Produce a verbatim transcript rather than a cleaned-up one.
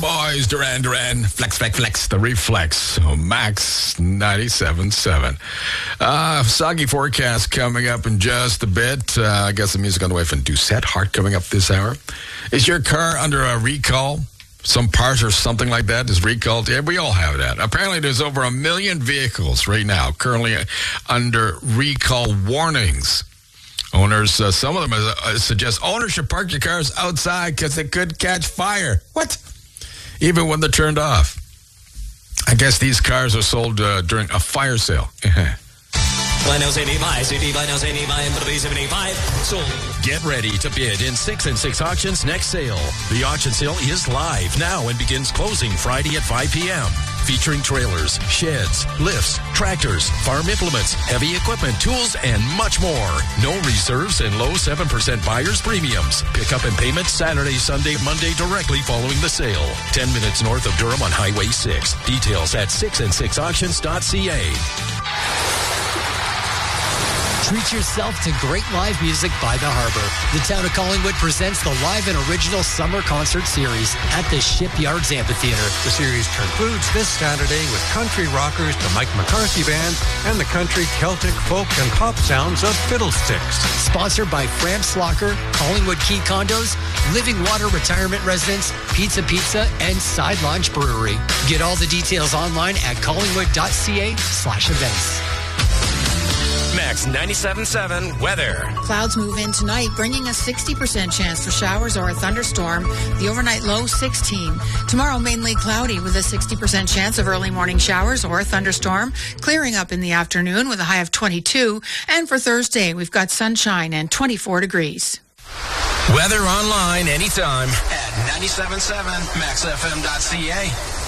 Boys, Duran Duran, Flex, Flex, Flex, the Reflex, oh, Max ninety-seven point seven. Uh, soggy forecast coming up in just a bit. Uh, I got some music on the way from Doucette Hart coming up this hour. Is your car under a recall? Some part or something like that is recalled? Yeah, we all have that. Apparently, there's over a million vehicles right now currently under recall warnings. Owners, uh, some of them uh, suggest owners should park your cars outside because it could catch fire. What? Even when they're turned off. I guess these cars are sold uh, during a fire sale. Get ready to bid in six and six Auctions next sale. The auction sale is live now and begins closing Friday at five p.m. Featuring trailers, sheds, lifts, tractors, farm implements, heavy equipment, tools, and much more. No reserves and low seven percent buyer's premiums. Pick up and payment Saturday, Sunday, Monday directly following the sale. ten minutes north of Durham on Highway six. Details at six and six auctions dot c a. Treat yourself to great live music by the Harbor. The town of Collingwood presents the live and original summer concert series at the Shipyards Amphitheater. The series concludes this Saturday with country rockers, the Mike McCarthy Band, and the country, Celtic, folk, and pop sounds of Fiddlesticks. Sponsored by Fram Slocker, Collingwood Key Condos, Living Water Retirement Residence, Pizza Pizza, and Side Lounge Brewery. Get all the details online at collingwood.ca slash events. Max ninety-seven point seven weather. Clouds move in tonight, bringing a sixty percent chance for showers or a thunderstorm. The overnight low, sixteen. Tomorrow, mainly cloudy with a sixty percent chance of early morning showers or a thunderstorm. Clearing up in the afternoon with a high of twenty-two. And for Thursday, we've got sunshine and twenty-four degrees. Weather online anytime at ninety-seven point seven max f m dot c a.